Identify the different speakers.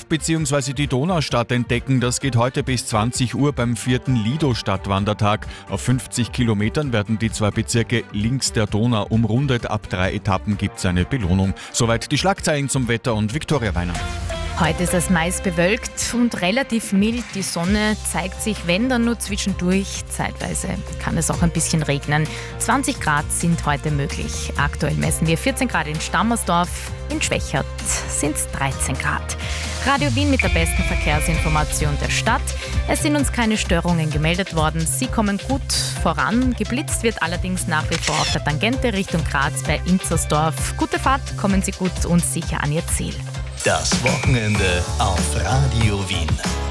Speaker 1: bzw. die Donaustadt entdecken. Das geht heute bis 20 Uhr beim 4. Lido-Stadtwandertag. Auf 50 Kilometern werden die 2 Bezirke links der Donau umrundet. Ab 3 Etappen gibt es eine Belohnung. Soweit die Schlagzeilen zum Wetter und Viktoria Weiner.
Speaker 2: Heute ist es meist bewölkt und relativ mild. Die Sonne zeigt sich, wenn dann nur zwischendurch. Zeitweise kann es auch ein bisschen regnen. 20 Grad sind heute möglich. Aktuell messen wir 14 Grad in Stammersdorf. In Schwächert sind es 13 Grad. Radio Wien mit der besten Verkehrsinformation der Stadt. Es sind uns keine Störungen gemeldet worden. Sie kommen gut voran. Geblitzt wird allerdings nach wie vor auf der Tangente Richtung Graz bei Inzersdorf. Gute Fahrt, kommen Sie gut und sicher an Ihr Ziel.
Speaker 3: Das Wochenende auf Radio Wien.